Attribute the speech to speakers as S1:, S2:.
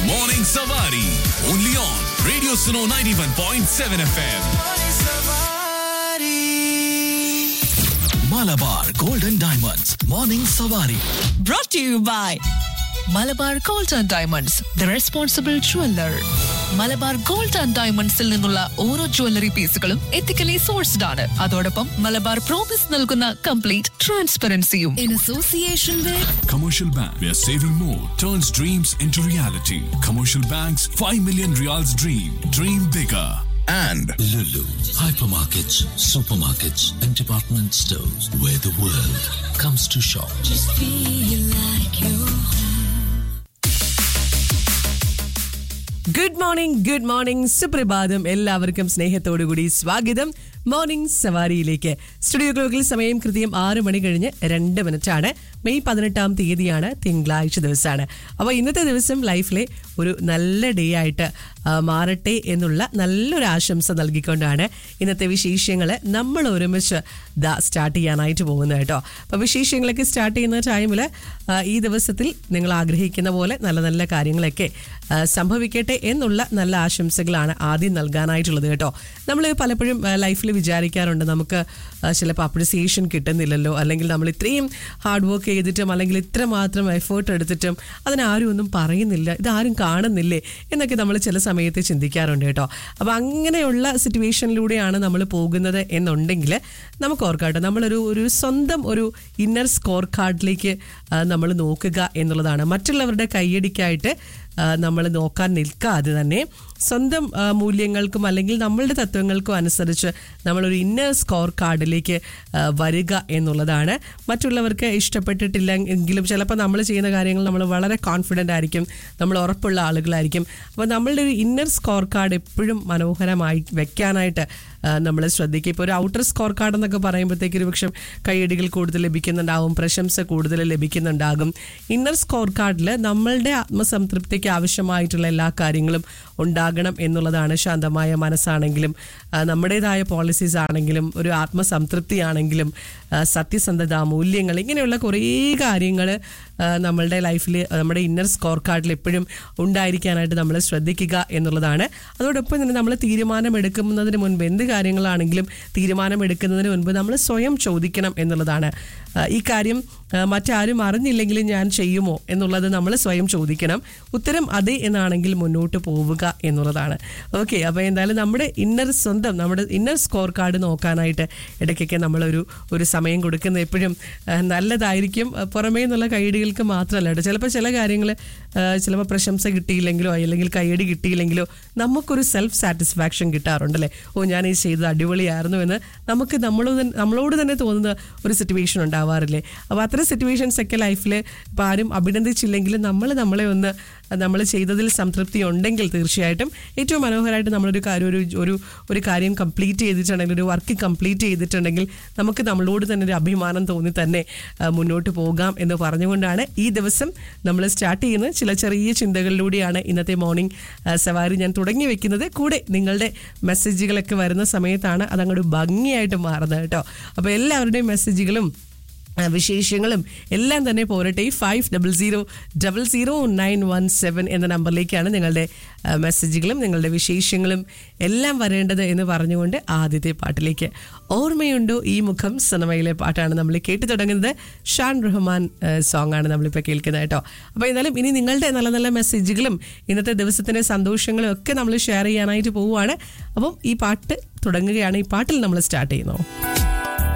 S1: Morning Savari. Only on Radio Suno 91.7 FM. Malabar Golden Diamonds. Morning Savari.
S2: Brought to you by Malabar gold and diamonds the responsible jeweller. Malabar gold and ഡയമണ്ട്സിൽ നിന്നുള്ള ഓരോ jewellery പീസുകളും ethically sourced ആണ്. അതോടൊപ്പം Malabar promise നൽകുന്ന complete ട്രാൻസ്പെറൻസിയും. In association with
S1: Commercial Bank, where saving more turns dreams into reality. Commercial Bank's 5 million Riyals dream. Dream bigger. And
S3: Lulu, hypermarkets, supermarkets, and department stores where the world comes to shop.
S4: Just feel like you're home.
S5: Good morning സുപ്രഭാതം. എല്ലാവർക്കും സ്നേഹത്തോടുകൂടി സ്വാഗതം morning സവാരിയിലേക്ക്. Studio ക്ലോക്കിൽ സമയം കൃത്യം 6 മണി കഴിഞ്ഞ് 2 മിനിറ്റാണ്. May 18 തീയതിയാണ്, തിങ്കളാഴ്ച ദിവസമാണ്. അപ്പോൾ ഇന്നത്തെ ദിവസം ലൈഫിലെ ഒരു നല്ല ഡേ ആയിട്ട് മാറട്ടെ എന്നുള്ള നല്ലൊരു ആശംസ നൽകിക്കൊണ്ടാണ് ഇന്നത്തെ വിശേഷങ്ങൾ നമ്മൾ ഒരുമിച്ച് സ്റ്റാർട്ട് ചെയ്യാനായിട്ട് പോകുന്നത് കേട്ടോ. അപ്പോൾ വിശേഷങ്ങളൊക്കെ സ്റ്റാർട്ട് ചെയ്യുന്ന ടൈമിൽ ഈ ദിവസത്തിൽ നിങ്ങൾ ആഗ്രഹിക്കുന്ന പോലെ നല്ല നല്ല കാര്യങ്ങളൊക്കെ സംഭവിക്കട്ടെ എന്നുള്ള നല്ല ആശംസകളാണ് ആദ്യം നൽകാനായിട്ടുള്ളത് കേട്ടോ. നമ്മൾ പലപ്പോഴും ലൈഫിൽ വിചാരിക്കാറുണ്ട്, നമുക്ക് ചിലപ്പോൾ അപ്രിസിയേഷൻ കിട്ടുന്നില്ലല്ലോ, അല്ലെങ്കിൽ നമ്മൾ ഇത്രയും ഹാർഡ് വർക്ക് ചെയ്തിട്ടും അല്ലെങ്കിൽ ഇത്ര മാത്രം എഫേർട്ട് എടുത്തിട്ടും അതിനാരും ഒന്നും പറയുന്നില്ല, ഇതാരും കാണുന്നില്ലേ എന്നൊക്കെ നമ്മൾ ചില സമയത്ത് ചിന്തിക്കാറുണ്ട് കേട്ടോ. അപ്പോൾ അങ്ങനെയുള്ള സിറ്റുവേഷനിലൂടെയാണ് നമ്മൾ പോകുന്നത് എന്നുണ്ടെങ്കിൽ നമുക്ക് ഓർക്കാട്ടോ, നമ്മളൊരു സ്വന്തം ഒരു ഇന്നർ സ്കോർ കാർഡിലേക്ക് നമ്മൾ നോക്കുക എന്നുള്ളതാണ്. മറ്റുള്ളവരുടെ കയ്യടിക്കായിട്ട് നമ്മൾ നോക്കാൻ നിൽക്കാതെ തന്നെ സ്വന്തം മൂല്യങ്ങൾക്കും അല്ലെങ്കിൽ നമ്മളുടെ തത്വങ്ങൾക്കും അനുസരിച്ച് നമ്മളൊരു ഇന്നർ സ്കോർ കാർഡിലേക്ക് വരിക എന്നുള്ളതാണ്. മറ്റുള്ളവർക്ക് ഇഷ്ടപ്പെട്ടിട്ടില്ല എങ്കിലും ചിലപ്പോൾ നമ്മൾ ചെയ്യുന്ന കാര്യങ്ങൾ നമ്മൾ വളരെ കോൺഫിഡൻ്റ് ആയിരിക്കും, നമ്മൾ ഉറപ്പുള്ള ആളുകളായിരിക്കും. അപ്പോൾ നമ്മളുടെ ഒരു ഇന്നർ സ്കോർ കാർഡ് എപ്പോഴും മനോഹരമായി വെക്കാനായിട്ട് നമ്മൾ ശ്രദ്ധിക്കുക. ഇപ്പോൾ ഒരു ഔട്ടർ സ്കോർ കാർഡ് എന്നൊക്കെ പറയുമ്പോഴത്തേക്ക് ഒരു പക്ഷേ കയ്യടികൾ കൂടുതൽ ലഭിക്കുന്നുണ്ടാകും, പ്രശംസ കൂടുതൽ ലഭിക്കുന്നുണ്ടാകും. ഇന്നർ സ്കോർ കാർഡിൽ നമ്മളുടെ ആത്മസംതൃപ്തിക്ക് ആവശ്യമായിട്ടുള്ള എല്ലാ കാര്യങ്ങളും ഉണ്ടാകണം എന്നുള്ളതാണ്. ശാന്തമായ മനസ്സാണെങ്കിലും നമ്മുടേതായ പോളിസീസ് ആണെങ്കിലും ഒരു ആത്മസംതൃപ്തി ആണെങ്കിലും സത്യസന്ധത, മൂല്യങ്ങൾ, ഇങ്ങനെയുള്ള കുറേ കാര്യങ്ങൾ നമ്മളുടെ ലൈഫിൽ നമ്മുടെ ഇന്നർ സ്കോർ കാർഡിൽ എപ്പോഴും ഉണ്ടായിരിക്കാനായിട്ട് നമ്മൾ ശ്രദ്ധിക്കുക എന്നുള്ളതാണ്. അതോടൊപ്പം തന്നെ നമ്മൾ തീരുമാനമെടുക്കുന്നതിന് മുൻപ്, എന്ത് കാര്യങ്ങളാണെങ്കിലും തീരുമാനമെടുക്കുന്നതിന് മുൻപ് നമ്മൾ സ്വയം ചോദിക്കണം എന്നുള്ളതാണ്. ഈ കാര്യം മറ്റാരും അറിഞ്ഞില്ലെങ്കിലും ഞാൻ ചെയ്യുമോ എന്നുള്ളത് നമ്മൾ സ്വയം ചോദിക്കണം. ഉത്തരം അതെ എന്നാണെങ്കിൽ മുന്നോട്ട് പോവുക എന്നുള്ളതാണ്. ഓക്കെ, അപ്പോൾ എന്തായാലും നമ്മുടെ നമ്മുടെ ഇന്നർ സ്കോർ കാർഡ് നോക്കാനായിട്ട് ഇടയ്ക്കൊക്കെ നമ്മളൊരു സമയം കൊടുക്കുന്നത് എപ്പോഴും നല്ലതായിരിക്കും. പുറമേ നിന്നുള്ള കൈയടികൾക്ക് മാത്രമല്ല കേട്ടോ. ചിലപ്പോൾ ചില കാര്യങ്ങൾ ചിലപ്പോൾ പ്രശംസ കിട്ടിയില്ലെങ്കിലോ അല്ലെങ്കിൽ കൈയടി കിട്ടിയില്ലെങ്കിലോ നമുക്കൊരു സെൽഫ് സാറ്റിസ്ഫാക്ഷൻ കിട്ടാറുണ്ടല്ലേ. ഞാൻ ഈ ചെയ്തത് അടിപൊളിയായിരുന്നു എന്ന് നമുക്ക് നമ്മളോട് തന്നെ തോന്നുന്ന ഒരു സിറ്റുവേഷൻ ഉണ്ടാവാറില്ലേ. അപ്പോൾ അത്തരം സിറ്റുവേഷൻസ് ഒക്കെ ലൈഫിൽ ഇപ്പോൾ ആരും അഭിനന്ദിച്ചില്ലെങ്കിലും നമ്മൾ ചെയ്തതിൽ സംതൃപ്തി ഉണ്ടെങ്കിൽ തീർച്ചയായിട്ടും ഏറ്റവും മനോഹരമായിട്ട് നമ്മളൊരു കാര്യം കംപ്ലീറ്റ് ചെയ്തിട്ടുണ്ടെങ്കിൽ, ഒരു വർക്ക് കംപ്ലീറ്റ് ചെയ്തിട്ടുണ്ടെങ്കിൽ നമുക്ക് നമ്മളോട് തന്നെ ഒരു അഭിമാനം തോന്നി തന്നെ മുന്നോട്ട് പോകാം എന്ന് പറഞ്ഞുകൊണ്ടാണ് ഈ ദിവസം നമ്മൾ സ്റ്റാർട്ട് ചെയ്യുന്നത്. ചില ചെറിയ ചിന്തകളിലൂടെയാണ് ഇന്നത്തെ മോർണിംഗ് സവാരി ഞാൻ തുടങ്ങി വെക്കുന്നത്. കൂടെ നിങ്ങളുടെ മെസ്സേജുകളൊക്കെ വരുന്ന സമയത്താണ് അതങ്ങോട്ട് ഭംഗിയായിട്ട് മാറുന്നത് കേട്ടോ. അപ്പോൾ എല്ലാവരുടെയും മെസ്സേജുകളും വിശേഷങ്ങളും എല്ലാം തന്നെ പോരട്ടെ. 50000917 എന്ന നമ്പറിലേക്കാണ് നിങ്ങളുടെ മെസ്സേജുകളും നിങ്ങളുടെ വിശേഷങ്ങളും എല്ലാം വരേണ്ടത് എന്ന് പറഞ്ഞുകൊണ്ട് ആദ്യത്തെ പാട്ടിലേക്ക്. ഓർമ്മയുണ്ടോ ഈ മുഖം സിനിമയിലെ പാട്ടാണ് നമ്മൾ കേട്ടു തുടങ്ങുന്നത്. ഷാൻ റഹ്മാൻ സോങ് ആണ് നമ്മളിപ്പോൾ കേൾക്കുന്നത് കേട്ടോ. അപ്പോൾ എന്നാലും ഇനി നിങ്ങളുടെ നല്ല നല്ല മെസ്സേജുകളും ഇന്നത്തെ ദിവസത്തിൻ്റെ സന്തോഷങ്ങളും ഒക്കെ നമ്മൾ ഷെയർ ചെയ്യാനായിട്ട് പോവുകയാണ്. അപ്പം ഈ പാട്ട് തുടങ്ങുകയാണ്. ഈ പാട്ടിൽ നമ്മൾ സ്റ്റാർട്ട് ചെയ്യുന്നു.